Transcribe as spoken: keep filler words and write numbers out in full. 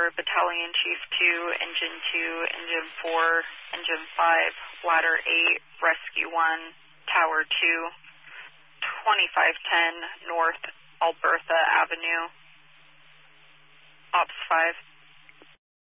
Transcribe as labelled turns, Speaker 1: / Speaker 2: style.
Speaker 1: for Battalion Chief two, Engine two, Engine four, Engine five, Ladder eight, Rescue one, Tower two, twenty-five ten North Albertha Avenue, Ops five.